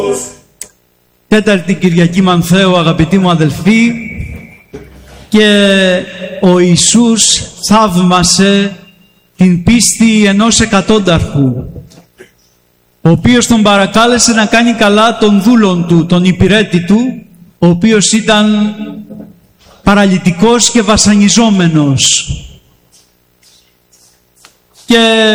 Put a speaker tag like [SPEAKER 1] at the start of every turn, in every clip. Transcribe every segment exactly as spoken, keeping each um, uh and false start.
[SPEAKER 1] Τέταρτη Κυριακή Μανθαίου, αγαπητοί μου αδελφοί, και ο Ιησούς θαύμασε την πίστη ενός εκατόνταρχου, ο οποίος τον παρακάλεσε να κάνει καλά τον δούλον του, τον υπηρέτη του, ο οποίος ήταν παραλυτικός και βασανιζόμενος. Και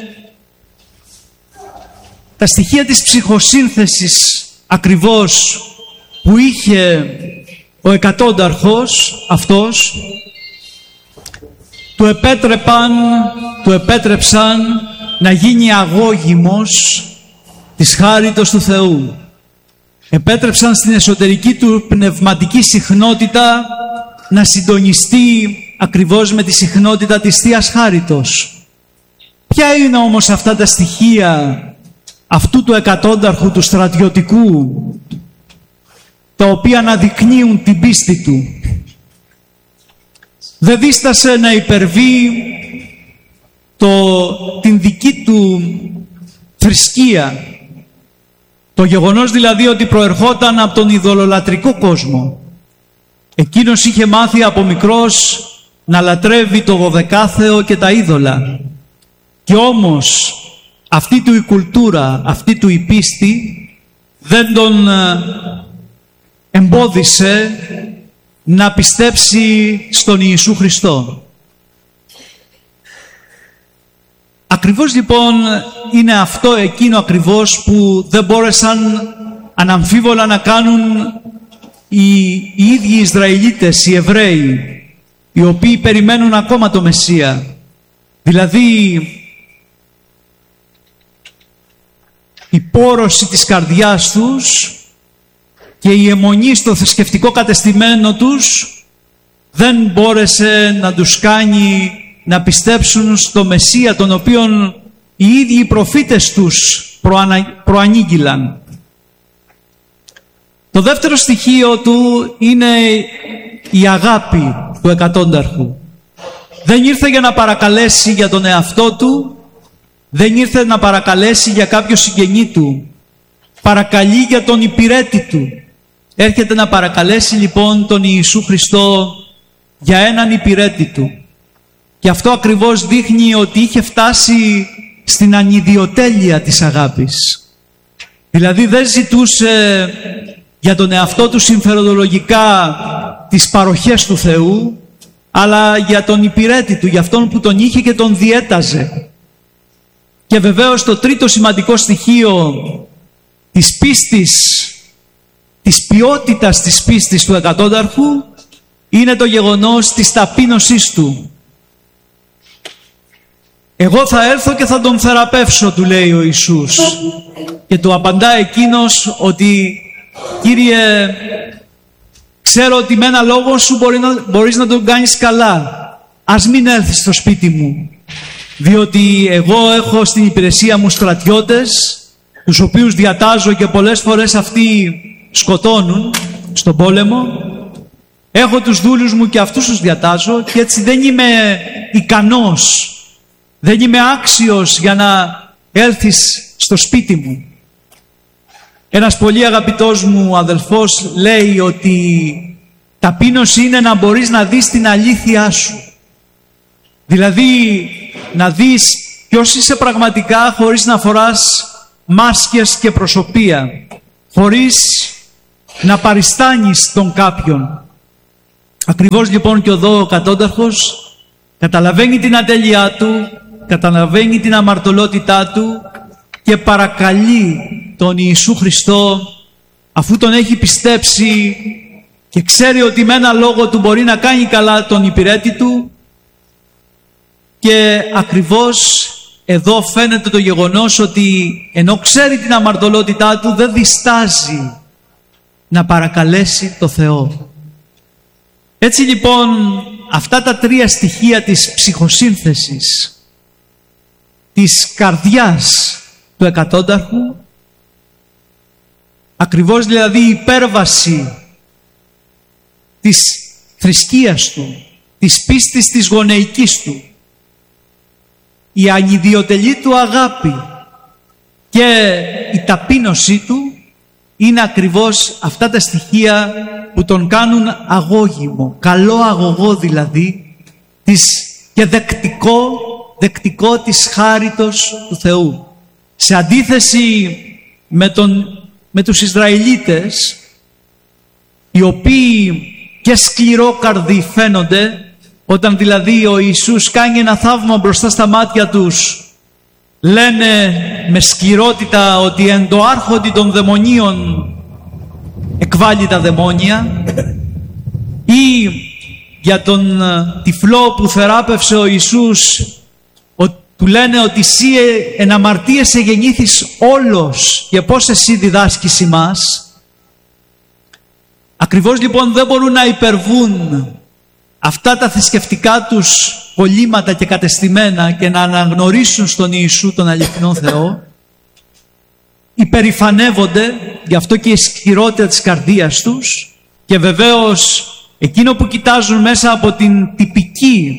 [SPEAKER 1] τα στοιχεία της ψυχοσύνθεσης ακριβώς που είχε ο εκατόνταρχος αυτός του επέτρεπαν, του επέτρεψαν να γίνει αγώγιμος της χάριτος του Θεού. Επέτρεψαν στην εσωτερική του πνευματική συχνότητα να συντονιστεί ακριβώς με τη συχνότητα της Θείας Χάριτος. Ποια είναι όμως αυτά τα στοιχεία αυτού του εκατόνταρχου, του στρατιωτικού, τα οποία αναδεικνύουν την πίστη του? Δεν δίστασε να υπερβεί το, την δική του θρησκεία. Το γεγονός δηλαδή ότι προερχόταν από τον ειδωλολατρικό κόσμο. Εκείνος είχε μάθει από μικρός να λατρεύει το δωδεκάθεο και τα είδωλα. Και όμως αυτή του η κουλτούρα, αυτή του η πίστη δεν τον εμπόδισε να πιστέψει στον Ιησού Χριστό. Ακριβώς λοιπόν είναι αυτό εκείνο ακριβώς που δεν μπόρεσαν αναμφίβολα να κάνουν οι, οι ίδιοι Ισραηλίτες, οι Εβραίοι, οι οποίοι περιμένουν ακόμα το Μεσσία. Δηλαδή η πόρωση της καρδιάς τους και η αιμονή στο θρησκευτικό κατεστημένο τους δεν μπόρεσε να τους κάνει να πιστέψουν στο Μεσσία, τον οποίον οι ίδιοι οι προφήτες τους προανα... προανήγγυλαν. Το δεύτερο στοιχείο του είναι η αγάπη του εκατόνταρχου. Δεν ήρθε για να παρακαλέσει για τον εαυτό του, δεν ήρθε να παρακαλέσει για κάποιο συγγενή του, παρακαλεί για τον υπηρέτη του. Έρχεται να παρακαλέσει λοιπόν τον Ιησού Χριστό για έναν υπηρέτη του. Και αυτό ακριβώς δείχνει ότι είχε φτάσει στην ανιδιοτέλεια της αγάπης. Δηλαδή δεν ζητούσε για τον εαυτό του συμφεροντολογικά τις παροχές του Θεού, αλλά για τον υπηρέτη του, για αυτόν που τον είχε και τον διέταζε. Και βεβαίως το τρίτο σημαντικό στοιχείο της πίστης, της ποιότητας της πίστης του εκατόνταρχου, είναι το γεγονός της ταπείνωσής του. «Εγώ θα έρθω και θα τον θεραπεύσω», του λέει ο Ιησούς. Και του απαντά εκείνος ότι «Κύριε, ξέρω ότι με ένα λόγο σου μπορεί να, μπορείς να τον κάνεις καλά. Ας μην έρθεις στο σπίτι μου, διότι εγώ έχω στην υπηρεσία μου στρατιώτες, τους οποίους διατάζω και πολλές φορές αυτοί σκοτώνουν στον πόλεμο. Έχω τους δούλους μου και αυτούς τους διατάζω και έτσι δεν είμαι ικανός, δεν είμαι άξιος για να έλθεις στο σπίτι μου». Ένας πολύ αγαπητός μου αδελφός λέει ότι ταπείνωση είναι να μπορείς να δεις την αλήθειά σου. Δηλαδή να δεις ποιος είσαι πραγματικά χωρίς να φοράς μάσκες και προσωπία, χωρίς να παριστάνεις τον κάποιον. Ακριβώς λοιπόν και εδώ ο κατόνταρχος καταλαβαίνει την ατέλειά του, καταλαβαίνει την αμαρτωλότητά του και παρακαλεί τον Ιησού Χριστό, αφού τον έχει πιστέψει και ξέρει ότι με ένα λόγο του μπορεί να κάνει καλά τον υπηρέτη του. Και ακριβώς εδώ φαίνεται το γεγονός ότι ενώ ξέρει την αμαρτωλότητά του, δεν διστάζει να παρακαλέσει το Θεό. Έτσι λοιπόν αυτά τα τρία στοιχεία της ψυχοσύνθεσης, της καρδιάς του εκατόνταρχου, ακριβώς δηλαδή η υπέρβαση της θρησκείας του, της πίστης της γονεϊκής του, η ανιδιοτελή του αγάπη και η ταπείνωσή του, είναι ακριβώς αυτά τα στοιχεία που τον κάνουν αγώγιμο, καλό αγωγό δηλαδή, της, και δεκτικό, δεκτικό της χάριτος του Θεού. Σε αντίθεση με, τον, με τους Ισραηλίτες, οι οποίοι και σκληρόκαρδοι φαίνονται, όταν δηλαδή ο Ιησούς κάνει ένα θαύμα μπροστά στα μάτια τους, λένε με σκληρότητα ότι εν το άρχοντι των δαιμονίων εκβάλλει τα δαιμόνια, ή για τον τυφλό που θεράπευσε ο Ιησούς, του λένε ότι εσύ εν αμαρτίες εγεννήθης όλος και πώς εσύ διδάσκεις ημάς. Ακριβώς λοιπόν δεν μπορούν να υπερβούν αυτά τα θρησκευτικά τους κολλήματα και κατεστημένα και να αναγνωρίσουν στον Ιησού τον αληθινό Θεό. Υπερηφανεύονται, γι' αυτό και η σκληρότητα της καρδίας τους, και βεβαίως εκείνο που κοιτάζουν μέσα από την τυπική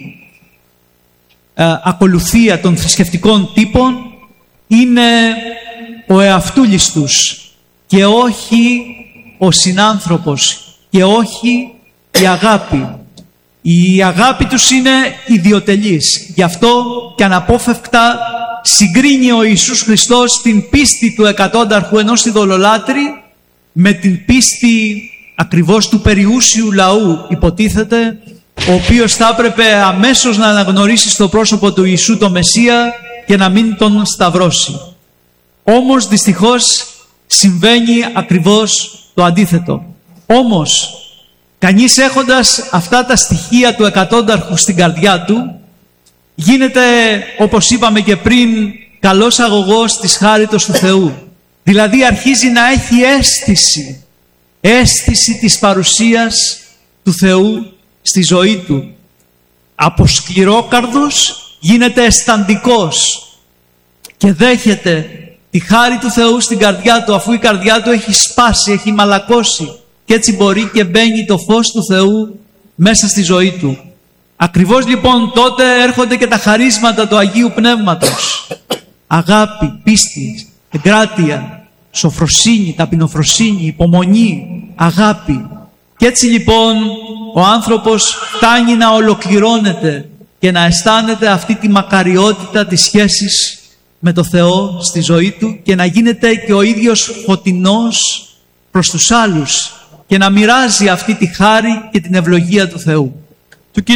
[SPEAKER 1] ε, ακολουθία των θρησκευτικών τύπων είναι ο εαυτούλης τους και όχι ο συνάνθρωπος και όχι η αγάπη. Η αγάπη τους είναι ιδιοτελής. Γι' αυτό και αναπόφευκτα συγκρίνει ο Ιησούς Χριστός την πίστη του εκατόνταρχου ενός ειδωλολάτρη με την πίστη ακριβώς του περιούσιου λαού, υποτίθεται, ο οποίος θα έπρεπε αμέσως να αναγνωρίσει στο πρόσωπο του Ιησού το Μεσσία και να μην τον σταυρώσει. Όμως δυστυχώς συμβαίνει ακριβώς το αντίθετο. Όμως κανείς έχοντας αυτά τα στοιχεία του εκατόνταρχου στην καρδιά του, γίνεται, όπως είπαμε και πριν, καλός αγωγός της χάριτος του Θεού. Δηλαδή αρχίζει να έχει αίσθηση, αίσθηση της παρουσίας του Θεού στη ζωή του. Από σκληρόκαρδος γίνεται αισθαντικός και δέχεται τη χάρη του Θεού στην καρδιά του, αφού η καρδιά του έχει σπάσει, έχει μαλακώσει, και έτσι μπορεί και μπαίνει το φως του Θεού μέσα στη ζωή του. Ακριβώς λοιπόν τότε έρχονται και τα χαρίσματα του Αγίου Πνεύματος. Αγάπη, πίστη, εγκράτεια, σοφροσύνη, ταπεινοφροσύνη, υπομονή, αγάπη. Και έτσι λοιπόν ο άνθρωπος φτάνει να ολοκληρώνεται και να αισθάνεται αυτή τη μακαριότητα της σχέσης με το Θεό στη ζωή του και να γίνεται και ο ίδιος φωτεινός προς τους άλλους και να μοιράζει αυτή τη χάρη και την ευλογία του Θεού.